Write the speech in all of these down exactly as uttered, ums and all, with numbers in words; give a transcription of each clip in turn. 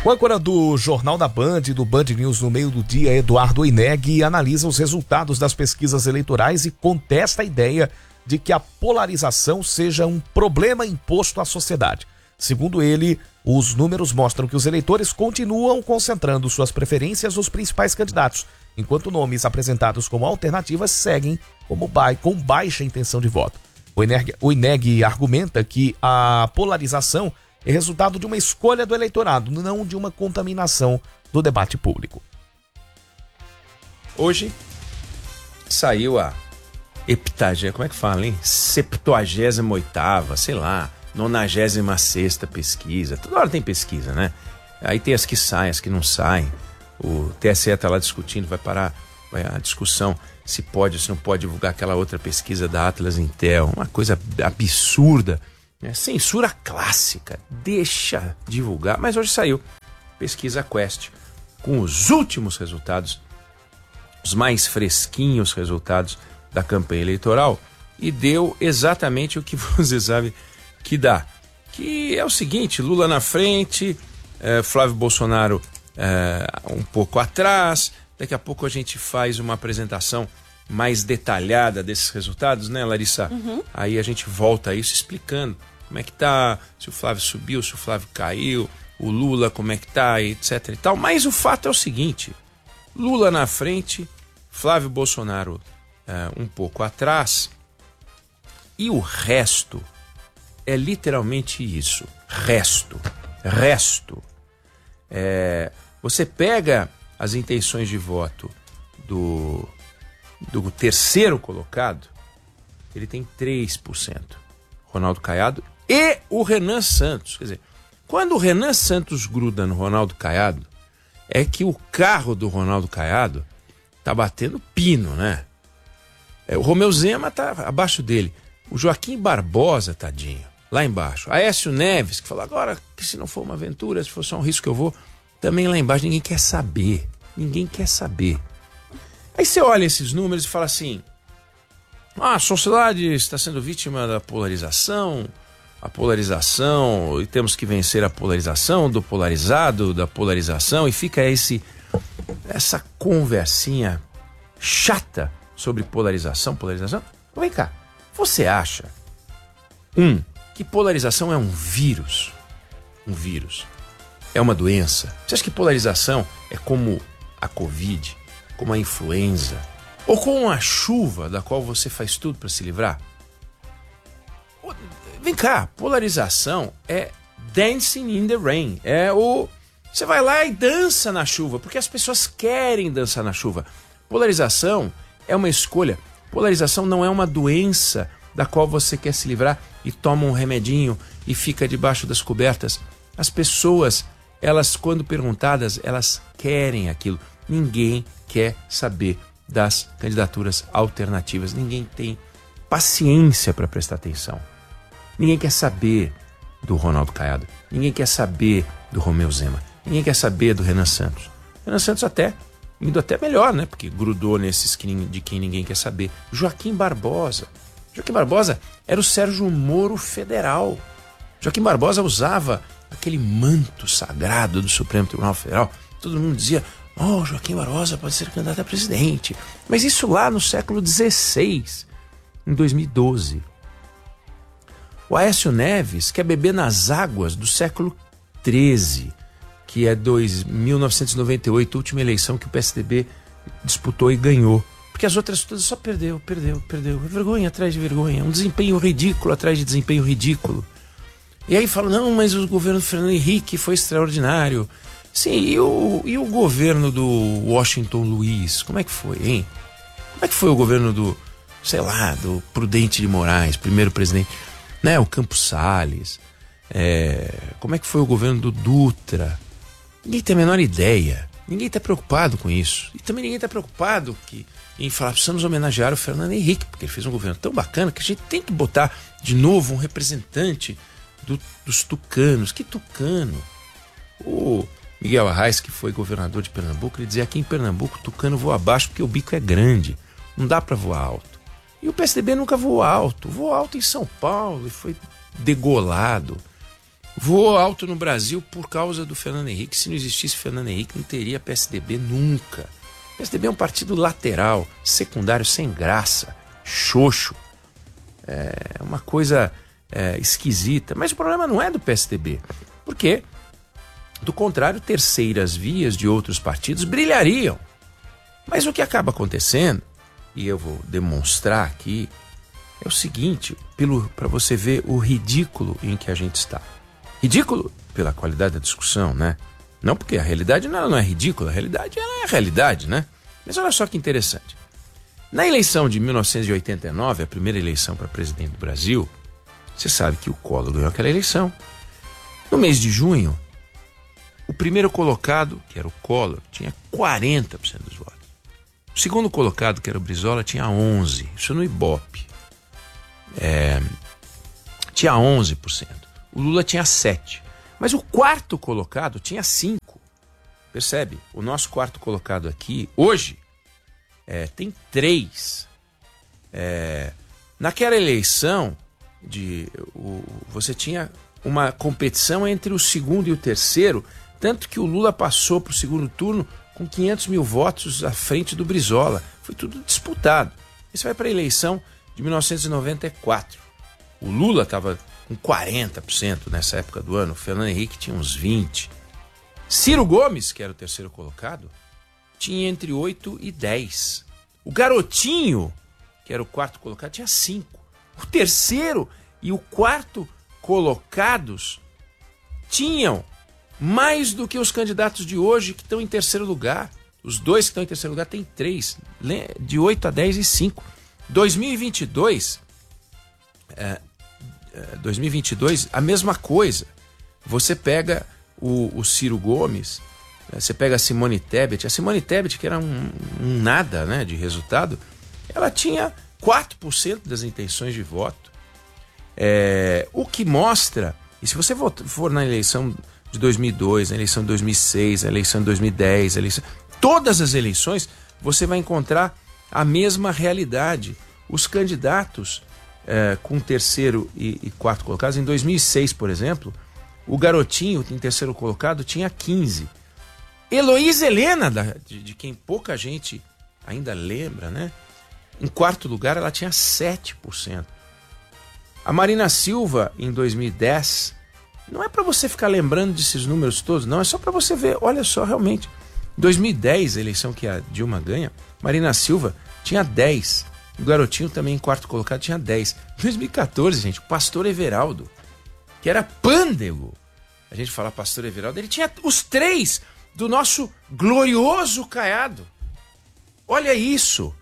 O âncora do Jornal da Band e do Band News no meio do dia, Eduardo Oineg, analisa os resultados das pesquisas eleitorais e contesta a ideia de que a polarização seja um problema imposto à sociedade. Segundo ele, os números mostram que os eleitores continuam concentrando suas preferências nos principais candidatos, enquanto nomes apresentados como alternativas seguem como ba- com baixa intenção de voto. O Oineg, Oineg argumenta que a polarização é resultado de uma escolha do eleitorado, não de uma contaminação do debate público. Hoje saiu a heptagésima, como é que fala, hein? septuagésima oitava, sei lá, nonagésima sexta pesquisa. Toda hora tem pesquisa, né? Aí tem as que saem, as que não saem. O T S E está lá discutindo, vai parar vai a discussão se pode ou se não pode divulgar aquela outra pesquisa da Atlas Intel. Uma coisa absurda. É censura clássica, deixa divulgar, mas hoje saiu pesquisa Quest com os últimos resultados, os mais fresquinhos resultados da campanha eleitoral e deu exatamente o que você sabe que dá, que é o seguinte: Lula na frente, eh, Flávio Bolsonaro eh, um pouco atrás. Daqui a pouco a gente faz uma apresentação mais detalhada desses resultados, né, Larissa? Uhum. Aí a gente volta a isso explicando como é que tá, se o Flávio subiu, se o Flávio caiu, o Lula como é que tá, etc e tal. Mas o fato é o seguinte: Lula na frente, Flávio Bolsonaro uh, um pouco atrás, e o resto é literalmente isso, resto, resto. É, você pega as intenções de voto do, do terceiro colocado, ele tem três por cento, Ronaldo Caiado e o Renan Santos. Quer dizer, quando o Renan Santos gruda no Ronaldo Caiado, é que o carro do Ronaldo Caiado tá batendo pino, né? É, o Romeu Zema tá abaixo dele. O Joaquim Barbosa, tadinho, lá embaixo. Aécio Neves, que falou agora que se não for uma aventura, se for só um risco que eu vou, também lá embaixo. Ninguém quer saber. Ninguém quer saber. Aí você olha esses números e fala assim: ah, a sociedade está sendo vítima da polarização, a polarização, e temos que vencer a polarização, do polarizado, da polarização, e fica esse, essa conversinha chata sobre polarização, polarização. Vem cá, você acha, um, que polarização é um vírus? Um vírus. É uma doença? Você acha que polarização é como a Covid, como a influenza, ou como a chuva da qual você faz tudo para se livrar? Vem cá, polarização é dancing in the rain. É o... Você vai lá e dança na chuva, porque as pessoas querem dançar na chuva. Polarização é uma escolha. Polarização não é uma doença da qual você quer se livrar e toma um remedinho e fica debaixo das cobertas. As pessoas, elas, quando perguntadas, elas querem aquilo. Ninguém quer saber das candidaturas alternativas. Ninguém tem paciência para prestar atenção. Ninguém quer saber do Ronaldo Caiado. Ninguém quer saber do Romeu Zema. Ninguém quer saber do Renan Santos. Renan Santos até, indo até melhor, né? Porque grudou nesses de quem ninguém quer saber. Joaquim Barbosa. Joaquim Barbosa era o Sérgio Moro federal. Joaquim Barbosa usava aquele manto sagrado do Supremo Tribunal Federal. Todo mundo dizia: oh, Joaquim Barbosa pode ser candidato a presidente. Mas isso lá no século dezesseis, em dois mil e doze. O Aécio Neves quer beber nas águas do século treze, que é dois, mil novecentos e noventa e oito, a última eleição que o P S D B disputou e ganhou. Porque as outras todas só perdeu, perdeu, perdeu. Vergonha atrás de vergonha. Um desempenho ridículo atrás de desempenho ridículo. E aí falam: não, mas o governo do Fernando Henrique foi extraordinário. Sim, e o, e o governo do Washington Luiz, como é que foi, hein? Como é que foi o governo do, sei lá, do Prudente de Moraes, primeiro presidente, né? O Campos Salles. É, como é que foi o governo do Dutra? Ninguém tem a menor ideia. Ninguém está preocupado com isso. E também ninguém está preocupado que, em falar: precisamos homenagear o Fernando Henrique, porque ele fez um governo tão bacana que a gente tem que botar de novo um representante do, dos tucanos. Que tucano? O Miguel Arraes, que foi governador de Pernambuco, ele dizia: aqui em Pernambuco o tucano voa abaixo porque o bico é grande, não dá para voar alto. E o P S D B nunca voou alto, voou alto em São Paulo e foi degolado. voou alto no Brasil por causa do Fernando Henrique. Se não existisse Fernando Henrique, não teria P S D B nunca. O P S D B é um partido lateral, secundário, sem graça, xoxo. É uma coisa é, esquisita. Mas o problema não é do P S D B. Porque, do contrário, terceiras vias de outros partidos brilhariam. Mas o que acaba acontecendo, e eu vou demonstrar aqui, é o seguinte, para você ver o ridículo em que a gente está. Ridículo pela qualidade da discussão, né? Não porque a realidade não, ela não é ridícula, a realidade ela é a realidade, né? Mas olha só que interessante. Na eleição de mil novecentos e oitenta e nove, a primeira eleição para presidente do Brasil, você sabe que o Collor ganhou aquela eleição. No mês de junho, o primeiro colocado, que era o Collor, tinha quarenta por cento dos votos. O segundo colocado, que era o Brizola, tinha onze por cento. Isso no Ibope. É, tinha onze por cento. O Lula tinha sete por cento. Mas o quarto colocado tinha cinco por cento. Percebe? O nosso quarto colocado aqui, hoje, é, tem três por cento. É, naquela eleição, de, o, você tinha uma competição entre o segundo e o terceiro, tanto que o Lula passou para o segundo turno com quinhentos mil votos à frente do Brizola. Foi tudo disputado. Isso vai para a eleição de mil novecentos e noventa e quatro. O Lula estava com quarenta por cento nessa época do ano, o Fernando Henrique tinha uns vinte por cento. Ciro Gomes, que era o terceiro colocado, tinha entre oito e dez. O Garotinho, que era o quarto colocado, tinha cinco. O terceiro e o quarto colocados tinham mais do que os candidatos de hoje que estão em terceiro lugar. Os dois que estão em terceiro lugar têm três, de oito a dez e cinco. dois mil e vinte e dois, é, é, dois mil e vinte e dois, a mesma coisa. Você pega o, o Ciro Gomes, você pega a Simone Tebet. A Simone Tebet, que era um, um nada, né, de resultado, ela tinha quatro por cento das intenções de voto. É, o que mostra, e se você for na eleição de dois mil e dois, na eleição de dois mil e seis, na eleição de dois mil e dez, eleição, todas as eleições, você vai encontrar a mesma realidade. Os candidatos é, com terceiro e, e quarto colocados, em dois mil e seis, por exemplo, o Garotinho, em terceiro colocado, tinha quinze. Heloísa Helena, da, de, de quem pouca gente ainda lembra, né? Em quarto lugar, ela tinha sete por cento. A Marina Silva, em dois mil e dez, não é para você ficar lembrando desses números todos, não, é só para você ver, olha só, realmente. Em dois mil e dez, a eleição que a Dilma ganha, Marina Silva tinha dez. O Garotinho também, em quarto colocado, tinha dez. Em dois mil e quatorze, gente, o pastor Everaldo, que era pândego, a gente fala pastor Everaldo, ele tinha os três do nosso glorioso Caiado. Olha isso.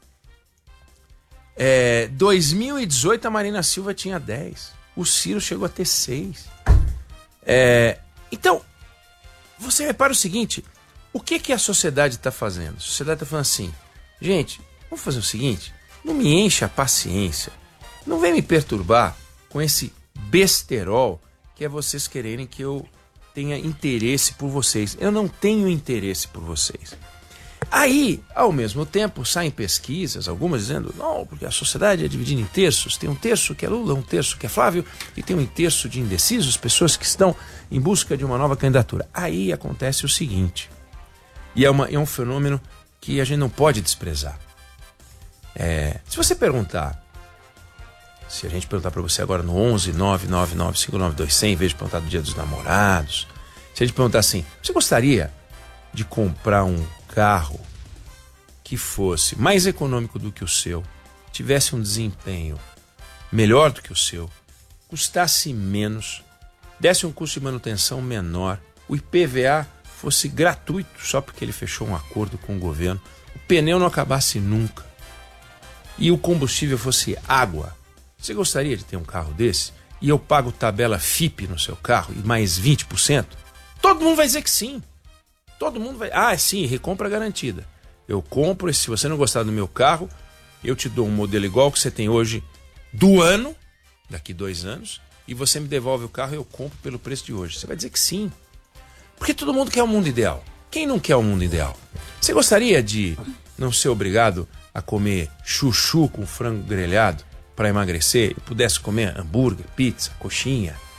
É, dois mil e dezoito, a Marina Silva tinha dez. O Ciro chegou a ter seis. É, então, você repara o seguinte, o que, que a sociedade está fazendo? A sociedade está falando assim, gente, vamos fazer o seguinte, não me encha a paciência, não vem me perturbar com esse besterol que é vocês quererem que eu tenha interesse por vocês. Eu não tenho interesse por vocês. Aí, ao mesmo tempo, saem pesquisas, algumas dizendo, não, porque a sociedade é dividida em terços, tem um terço que é Lula, um terço que é Flávio, e tem um terço de indecisos, pessoas que estão em busca de uma nova candidatura. Aí acontece o seguinte, e é, uma, é um fenômeno que a gente não pode desprezar. É, se você perguntar, se a gente perguntar para você agora no onze nove nove nove cinco nove dois zero zero, em vez de perguntar do Dia dos Namorados, se a gente perguntar assim, você gostaria de comprar um carro que fosse mais econômico do que o seu, tivesse um desempenho melhor do que o seu, custasse menos, desse um custo de manutenção menor, o I P V A fosse gratuito só porque ele fechou um acordo com o governo, o pneu não acabasse nunca e o combustível fosse água, você gostaria de ter um carro desse? E eu pago tabela F I P no seu carro e mais vinte por cento? Todo mundo vai dizer que sim. Todo mundo vai... Ah, sim, recompra garantida. Eu compro, e se você não gostar do meu carro, eu te dou um modelo igual que você tem hoje do ano, daqui dois anos, e você me devolve o carro e eu compro pelo preço de hoje. Você vai dizer que sim. Porque todo mundo quer o mundo ideal. Quem não quer o mundo ideal? Você gostaria de não ser obrigado a comer chuchu com frango grelhado para emagrecer e pudesse comer hambúrguer, pizza, coxinha?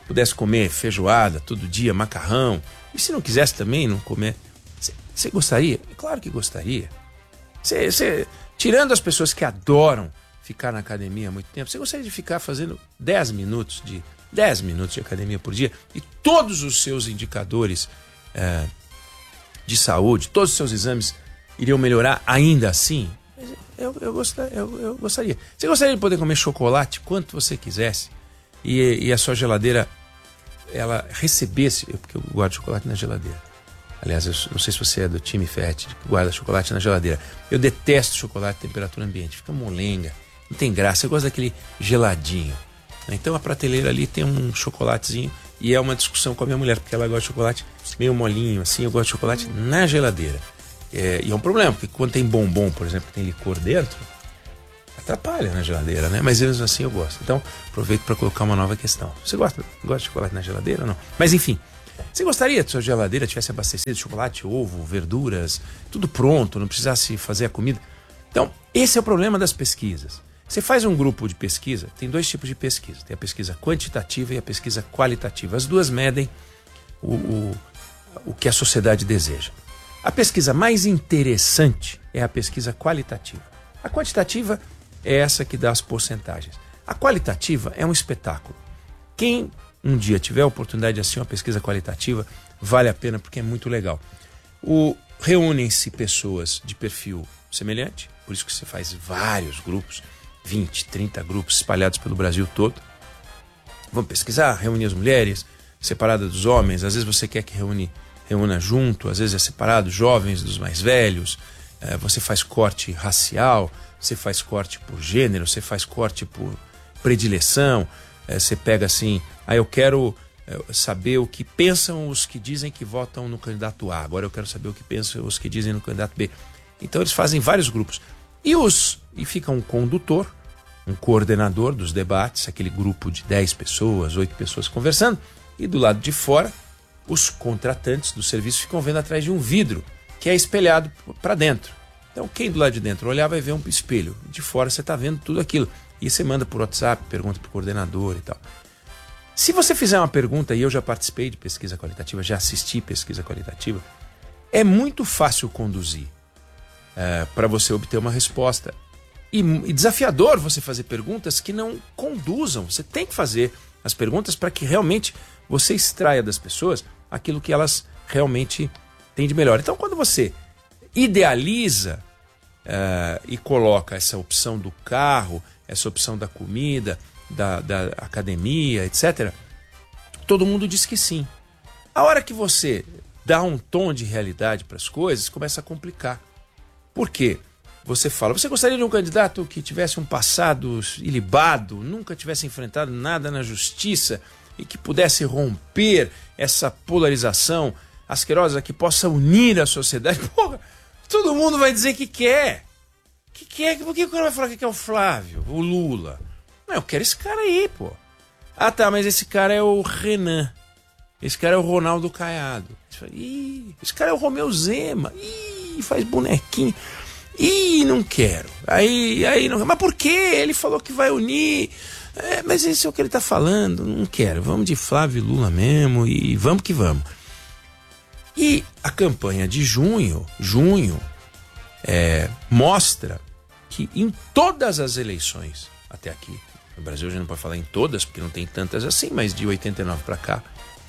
pudesse comer feijoada todo dia, macarrão, e se não quisesse também não comer, você gostaria? Claro que gostaria. Cê, cê, tirando as pessoas que adoram ficar na academia há muito tempo, você gostaria de ficar fazendo dez minutos de dez minutos de academia por dia e todos os seus indicadores é, de saúde, todos os seus exames iriam melhorar ainda assim? Eu, eu, gostar, eu, eu gostaria. Você gostaria de poder comer chocolate quanto você quisesse e, e a sua geladeira ela recebesse, porque eu guardo chocolate na geladeira. Aliás, eu não sei se você é do time Ferretti, que guarda chocolate na geladeira. Eu detesto chocolate em temperatura ambiente, fica molenga, não tem graça, eu gosto daquele geladinho. Então a prateleira ali tem um chocolatezinho e é uma discussão com a minha mulher, porque ela gosta de chocolate meio molinho, assim, eu gosto de chocolate na geladeira. É, e é um problema, porque quando tem bombom, por exemplo, que tem licor dentro, atrapalha na geladeira, né? Mas mesmo assim eu gosto. Então aproveito para colocar uma nova questão. Você gosta, gosta de chocolate na geladeira ou não? Mas enfim, você gostaria que sua geladeira tivesse abastecida de chocolate, ovo, verduras, tudo pronto, não precisasse fazer a comida? Então, esse é o problema das pesquisas. Você faz um grupo de pesquisa, tem dois tipos de pesquisa. Tem a pesquisa quantitativa e a pesquisa qualitativa. As duas medem o, o, o que a sociedade deseja. A pesquisa mais interessante é a pesquisa qualitativa. A quantitativa é essa que dá as porcentagens. A qualitativa é um espetáculo. Quem um dia tiver a oportunidade de assistir uma pesquisa qualitativa, vale a pena porque é muito legal. O, reúnem-se pessoas de perfil semelhante, por isso que você faz vários grupos, vinte, trinta grupos espalhados pelo Brasil todo. Vamos pesquisar, reunir as mulheres, separada dos homens, às vezes você quer que reúne, reúna junto, às vezes é separado, jovens dos mais velhos, é, você faz corte racial, você faz corte por gênero, você faz corte por predileção, é, você pega assim, ah, eu quero é, saber o que pensam os que dizem que votam no candidato A, agora eu quero saber o que pensam os que dizem no candidato B. Então eles fazem vários grupos. E, os, e fica um condutor, um coordenador dos debates, aquele grupo de dez pessoas, oito pessoas conversando, e do lado de fora, os contratantes do serviço ficam vendo atrás de um vidro, que é espelhado para dentro. Então quem do lado de dentro olhar vai ver um espelho, de fora você está vendo tudo aquilo. E você manda por WhatsApp, pergunta para o coordenador e tal. Se você fizer uma pergunta, e eu já participei de pesquisa qualitativa, já assisti pesquisa qualitativa, é muito fácil conduzir é, para você obter uma resposta. E, e desafiador você fazer perguntas que não conduzam. Você tem que fazer as perguntas para que realmente você extraia das pessoas aquilo que elas realmente têm de melhor. Então, quando você idealiza uh, e coloca essa opção do carro, essa opção da comida, da, da academia, etcétera, todo mundo diz que sim. A hora que você dá um tom de realidade para as coisas, começa a complicar. Por quê? Você fala, você gostaria de um candidato que tivesse um passado ilibado, nunca tivesse enfrentado nada na justiça e que pudesse romper essa polarização asquerosa, que possa unir a sociedade? Porra, todo mundo vai dizer que quer. Que quer? Por que o cara vai falar que quer o Flávio, o Lula? Não, eu quero esse cara aí, pô. Ah, tá, mas esse cara é o Renan. Esse cara é o Ronaldo Caiado. Ih, esse cara é o Romeu Zema. Ih, faz bonequinho. Ih, não quero. Aí, aí não. Mas por quê? Ele falou que vai unir. É, mas esse é o que ele tá falando. Não quero. Vamos de Flávio e Lula mesmo e vamos que vamos. E a campanha de junho, junho, é, mostra que em todas as eleições até aqui, no Brasil a gente não pode falar em todas, porque não tem tantas assim, mas de oitenta e nove para cá,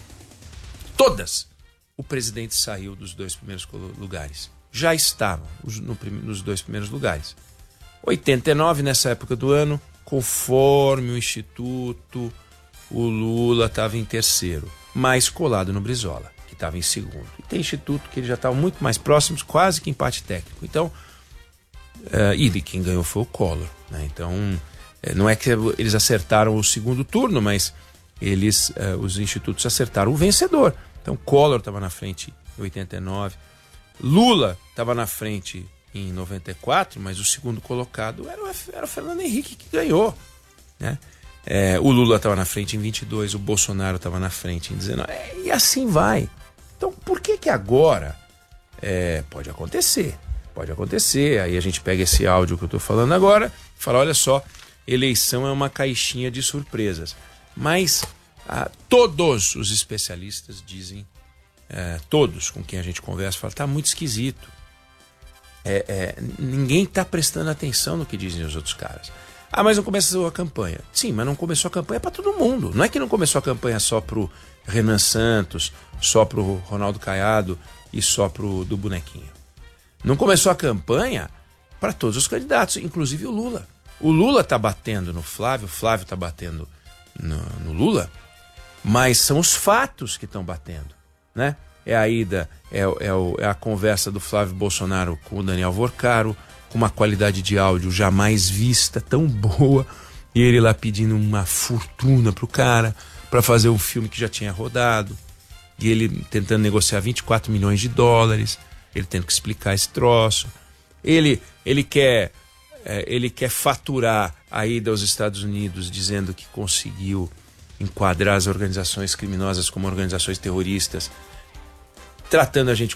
todas, o presidente saiu dos dois primeiros lugares. Já estavam no, nos dois primeiros lugares. oitenta e nove, nessa época do ano, conforme o Instituto, o Lula estava em terceiro, mais colado no Brizola, que estava em segundo. E tem Instituto que eles já estavam muito mais próximos, quase que empate técnico. Então, uh, e de quem ganhou foi o Collor. Né? Então, uh, não é que eles acertaram o segundo turno, mas eles, uh, os institutos acertaram o vencedor. Então, Collor estava na frente em oitenta e nove, Lula estava na frente em noventa e quatro, mas o segundo colocado era o, era o Fernando Henrique, que ganhou. Né? É, o Lula estava na frente em vinte e dois, o Bolsonaro estava na frente em dezenove, é, e assim vai. Então, por que que agora é, pode acontecer? Pode acontecer, aí a gente pega esse áudio que eu estou falando agora e fala, olha só, eleição é uma caixinha de surpresas. Mas Ah, todos os especialistas dizem, é, todos com quem a gente conversa, falam, tá muito esquisito. É, é, ninguém está prestando atenção no que dizem os outros caras. Ah, mas não começou a campanha. Sim, mas não começou a campanha para todo mundo. Não é que não começou a campanha só pro Renan Santos, só pro Ronaldo Caiado e só pro do bonequinho. Não começou a campanha para todos os candidatos, inclusive o Lula. O Lula está batendo no Flávio, o Flávio está batendo no, no Lula, mas são os fatos que estão batendo, né? É a ida, é, é, o, é a conversa do Flávio Bolsonaro com o Daniel Vorcaro, com uma qualidade de áudio jamais vista, tão boa, e ele lá pedindo uma fortuna pro cara para fazer um filme que já tinha rodado, e ele tentando negociar vinte e quatro milhões de dólares, ele tendo que explicar esse troço. Ele, ele, quer, é, ele quer faturar a ida aos Estados Unidos dizendo que conseguiu enquadrar as organizações criminosas como organizações terroristas, tratando a gente